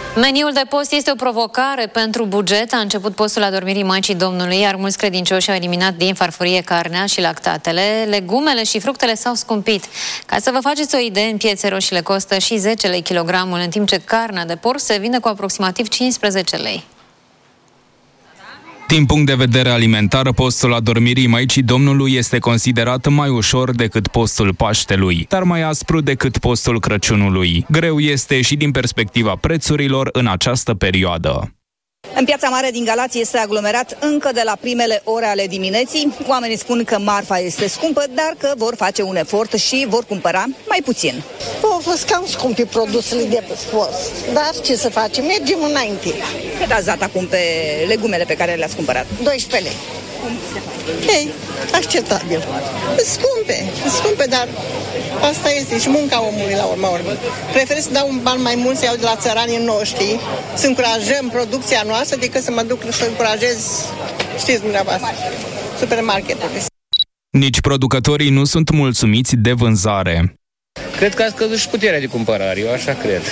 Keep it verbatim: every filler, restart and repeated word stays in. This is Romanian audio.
Meniul de post este o provocare pentru buget. A început postul adormirii Maicii Domnului, iar mulți credincioși au eliminat din farfurie carnea și lactatele. Legumele și fructele s-au scumpit. Ca să vă faceți o idee, în piețe roșiile costă și zece lei kilogramul, în timp ce carnea de porc se vinde cu aproximativ cincisprezece lei. Din punct de vedere alimentar, postul adormirii Maicii Domnului este considerat mai ușor decât postul Paștelui, dar mai aspru decât postul Crăciunului. Greu este și din perspectiva prețurilor în această perioadă. În Piața Mare din Galați este aglomerat încă de la primele ore ale dimineții. Oamenii spun că marfa este scumpă, dar că vor face un efort și vor cumpăra mai puțin. Au fost cam scumpi produsele de post, dar ce să facem, mergem înainte. Cât ați dat acum pe legumele pe care le-ați cumpărat? doisprezece lei. Ei, acceptabil. Scumpe, scumpe, dar asta este și munca omului la urma urmei. Prefer să dau un ban mai mult să iau de la țăranii noștri, să încurajăm producția noastră, decât să mă duc să încurajez, știți dumneavoastră, supermarketurile. Nici producătorii nu sunt mulțumiți de vânzare. Cred că a scăzut și puterea de cumpărare, eu așa cred.